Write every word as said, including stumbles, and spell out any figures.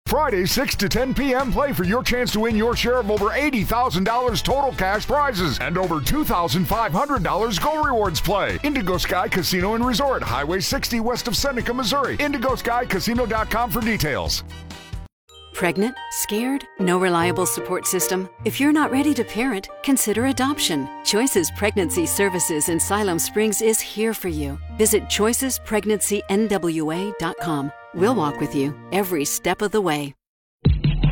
Friday, six to ten p.m. Play for your chance to win your share of over eighty thousand dollars total cash prizes and over two thousand five hundred dollars Go Rewards Play. Indigo Sky Casino and Resort, Highway sixty west of Seneca, Missouri. indigo sky casino dot com for details. Pregnant? Scared? No reliable support system? If you're not ready to parent, consider adoption. Choices Pregnancy Services in Siloam Springs is here for you. Visit choices pregnancy n w a dot com. We'll walk with you every step of the way.